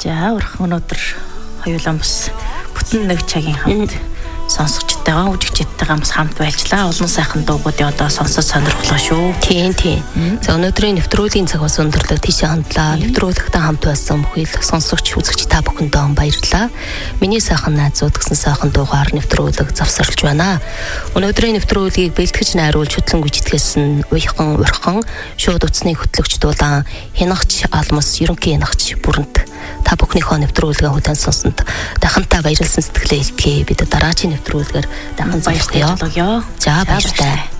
За өнөөдөр хоёулаа бас бүтэн нэг цагийн хамт сонсогчтойгоо үжигчтэйгээ бас хамт байлжлаа. Олон сайхан дуугуудыг одоо сонсож сонирхлоо шүү. Тийм. За өнөөдрийн нэвтрүүлгийн цаг бас өндөрлөг тийшээ хандлаа. Нэвтрүүлэгтээ хамт байсан бүхэл сонсогч үзэгч та бүхэндээ баярлалаа. Миний сайхан найзууд гэсэн сайхан дуугаар нэвтрүүлэг завсарлаж байна. Өнөөдрийн нэвтрүүлгийг бэлтгэж найруулж хөтлөн гүйцэтгэсэн нь уяхан урхан шууд утасны хөтлөгч дулаан хянагч алмас ерөнхий хянагч бүрэнт та бүхнийхөө нэвтрүүлгээ хүлээн сонсонд дахантай баярлсан сэтгэлээ илтгэе. Бид дараагийн нэвтрүүлгээр дахин баярлалаа. За баярлалаа.